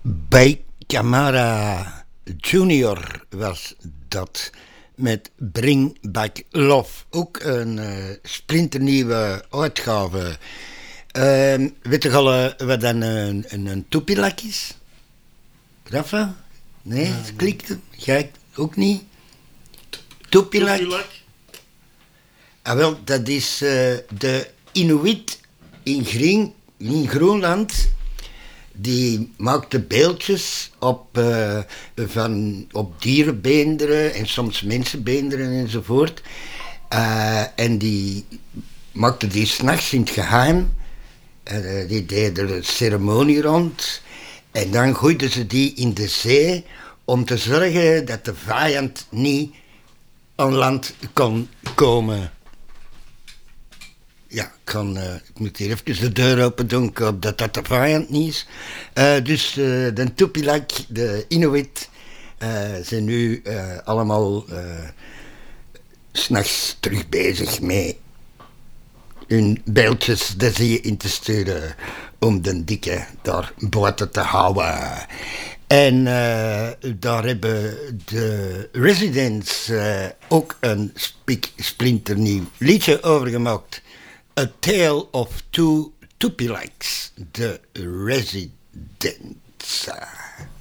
Bij Camara Junior was dat met Bring Back Love. Ook een splinternieuwe uitgave. Weet je al wat dan een toepilak is? Rafa? Nee, het klikte. Jij ook niet? Toepilak? Ah, wel, dat is de Inuit in Groenland. Die maakte beeldjes op dierenbeenderen en soms mensenbeenderen enzovoort. En die maakte die 's nachts in het geheim. Die deden er een ceremonie rond. En dan gooiden ze die in de zee om te zorgen dat de vijand niet aan land kon komen. Ja, ik moet hier even de deur open doen, ik hoop dat de vijand niet is. Dus de Tupilak, de Inuit, zijn nu allemaal 's nachts terug bezig met hun beeldjes de zee in te sturen om de dikke daar buiten te houden. En daar hebben de Residents ook een splinternieuw liedje over gemaakt. A Tale of Two Tupilaks, The Residents.